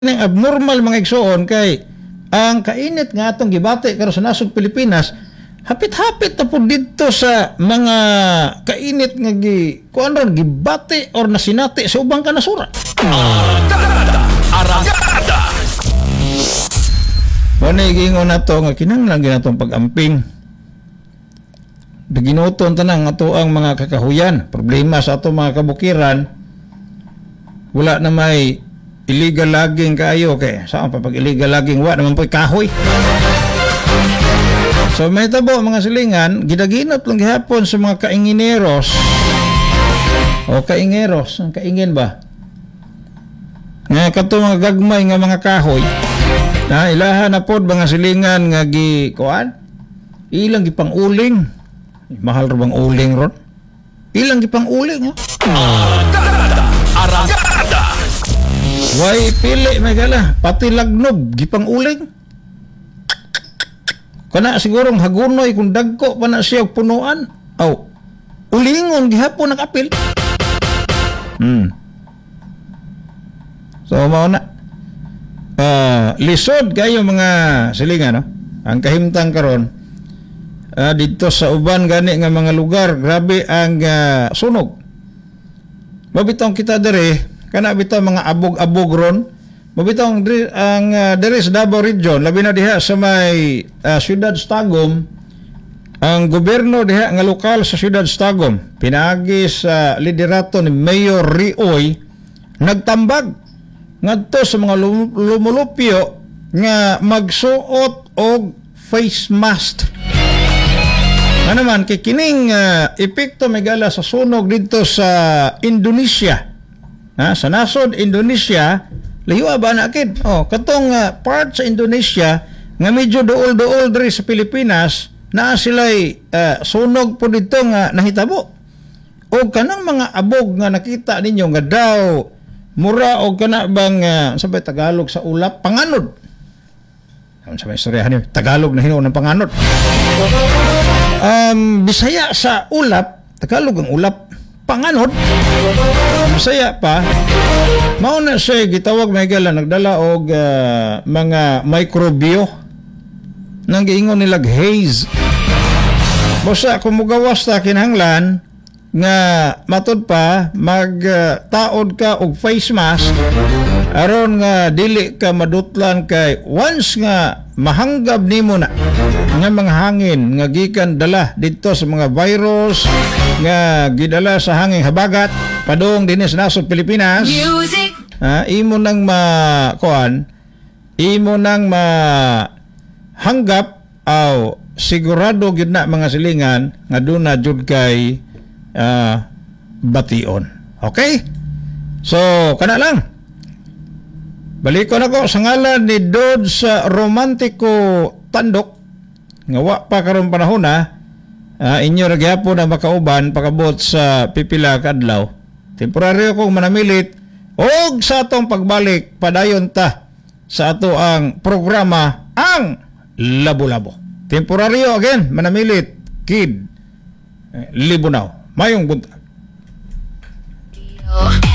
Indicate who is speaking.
Speaker 1: ng abnormal mga igsoon kay ang kainit nga atong gibati karon sa nasod Pilipinas hapit-hapit na po dito sa mga kainit nga kuan ron gibati or nasinati sa ubang kanasura.
Speaker 2: Aragada.
Speaker 1: Muna igingon na to nga kinahanglan ginatong pag-amping. Ginuton tanang ato ang mga kakahuyan. Problema sa ato mga kabukiran, wala na may illegal logging kayo kay saan pa pag illegal logging wa naman po'y kahoy. So may tabo mga silingan gidaginot lang gihapon sa mga kaingineros o kaingeros, ang kaingin ba nga kato mga gagmay nga mga kahoy na ilahan na pod mga silingan nga kuan ilang gipang uling mahal ro bang uling ron ilang gipang uling
Speaker 2: Aragada.
Speaker 1: way pili may gala pati lagnob gipang uling kana sigurong hagunoy kung dagko pa na siya punuan aw ulingon gihapon nakapil so mao na lisod kayo mga silingan no ang kahimtang karon dito sa uban gani nga mga lugar grabe ang sunog mabitong kita dere kana bitaw mga abog-abog ron mabitong ang dere sa Davao Region labi na diha sa may Ciudad Stagom ang gobyerno diha nga lokal sa Ciudad Stagom pinaagi sa liderato ni Mayor Rioy nagtambag ngadto sa mga lumulupyo nga magsuot og face mask. Ano naman kay kining epekto megala sa sunog dito sa Indonesia. Sa nasod Indonesia, layo ba na kid? Katong part sa Indonesia nga medyo duol-duol diri sa Pilipinas na sila'y sunog po dito nga nahitabo. O kanang mga abog nga nakita ninyo nga daw mura o kana bang sabay Tagalog sa ulap panganod. Sa may istoryahan niyo, Tagalog na hinuon ng panganod. Bisaya sa ulap, Tagalog ang ulap, panganod. Bisaya pa, mao na siya gitawag may gala nagdala og mga microbio nang giingon nila haze. Basta kung mugawas ta kinahanglan nga matud pa magtaod ka og face mask aron nga dili ka madutlan kay once nga mahanggab nimo na nga mga hangin nga gikan dala dito sa mga virus nga gidala sa hangin habagat padung dinhi sa nasod Pilipinas imo nang imo nang mahanggap aw sigurado gid na mga silingan nga duna jud kay bation. Okay? So, kana lang. Balikon ako sa ngalan ni Dod sa Romantiko Tandok. Nga wa pa karon panahon inyo ra gyapon na makauban pakabot sa pipila ka adlaw. Temporaryo kong manamilit og sa atong pagbalik padayon ta sa ato ang programa ang Labo-Labo. Temporaryo again manamilit Kid Libunaw. Mayong buntag.